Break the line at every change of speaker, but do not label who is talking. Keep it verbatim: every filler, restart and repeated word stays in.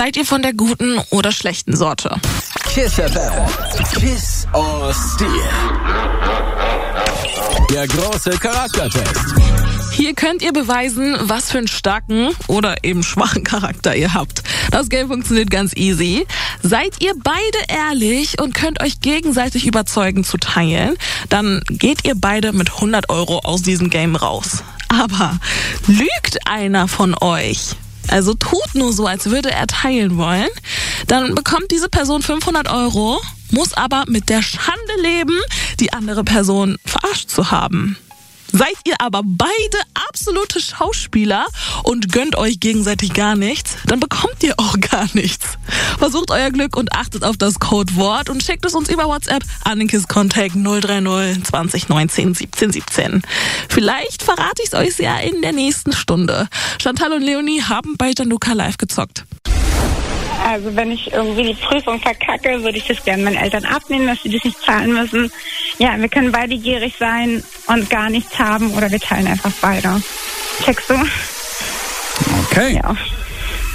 Seid ihr von der guten oder schlechten Sorte?
Kiss F M. Kiss or Steal. Der große Charaktertest.
Hier könnt ihr beweisen, was für einen starken oder eben schwachen Charakter ihr habt. Das Game funktioniert ganz easy. Seid ihr beide ehrlich und könnt euch gegenseitig überzeugen zu teilen, dann geht ihr beide mit hundert Euro aus diesem Game raus. Aber lügt einer von euch, also tut nur so, als würde er teilen wollen, dann bekommt diese Person fünfhundert Euro, muss aber mit der Schande leben, die andere Person verarscht zu haben. Seid ihr aber beide absolute Schauspieler und gönnt euch gegenseitig gar nichts, dann bekommt ihr auch gar nichts. Versucht euer Glück und achtet auf das Codewort und schickt es uns über WhatsApp an den KISS-Contact null drei null zwanzig neunzehn siebzehn siebzehn. Vielleicht verrate ich es euch ja in der nächsten Stunde. Chantal und Leonie haben bei Gianluca live gezockt.
Also wenn ich irgendwie die Prüfung verkacke, würde ich das gerne meinen Eltern abnehmen, dass sie das nicht zahlen müssen. Ja, wir können beide gierig sein und gar nichts haben oder wir teilen einfach beide. Checkst du?
Okay.
Ja.